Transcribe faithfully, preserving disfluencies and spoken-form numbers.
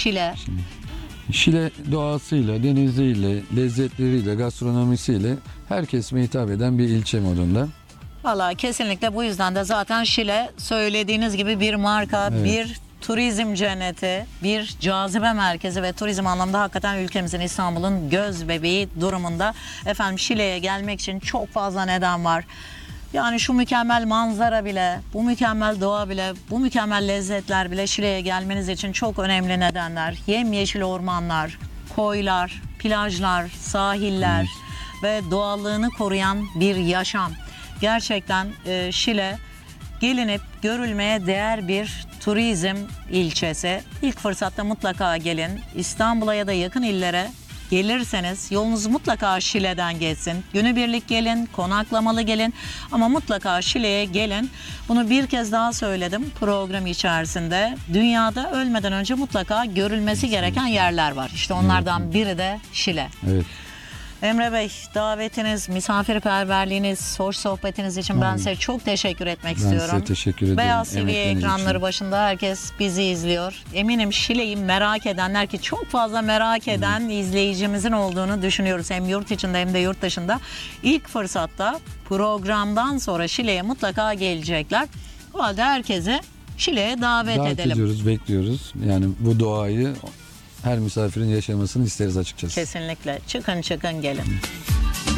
Şile. Şile doğasıyla, deniziyle, lezzetleriyle, gastronomisiyle her kesime hitap eden bir ilçe modunda. Valla kesinlikle bu yüzden de zaten Şile söylediğiniz gibi bir marka, Evet. bir turizm cenneti, bir cazibe merkezi ve turizm anlamda hakikaten ülkemizin, İstanbul'un göz bebeği durumunda. Efendim Şile'ye gelmek için çok fazla neden var. Yani şu mükemmel manzara bile, bu mükemmel doğa bile, bu mükemmel lezzetler bile Şile'ye gelmeniz için çok önemli nedenler. Yemyeşil ormanlar, koylar, plajlar, sahiller ve doğallığını koruyan bir yaşam. Gerçekten e, Şile gelinip görülmeye değer bir turizm ilçesi. İlk fırsatta mutlaka gelin. İstanbul'a ya da yakın illere gelirseniz yolunuz mutlaka Şile'den geçsin. Günübirlik gelin, konaklamalı gelin ama mutlaka Şile'ye gelin. Bunu bir kez daha söyledim program içerisinde. Dünyada ölmeden önce mutlaka görülmesi gereken yerler var. İşte onlardan biri de Şile. Evet. Emre Bey, davetiniz, misafirperverliğiniz, hoş sohbetiniz için ben size çok teşekkür etmek Ben istiyorum. size teşekkür ederim. Beyaz T V emekleriniz ekranları için. başında herkes bizi izliyor. Eminim Şile'yi merak edenler, ki çok fazla merak eden izleyicimizin olduğunu düşünüyoruz. Hem yurt içinde hem de yurt dışında. İlk fırsatta programdan sonra Şile'ye mutlaka gelecekler. O halde herkese Şile'ye davet, Davet edelim. ediyoruz, bekliyoruz. Yani bu doğayı her misafirin yaşamasını isteriz açıkçası. Kesinlikle. Çıkın çıkın gelin.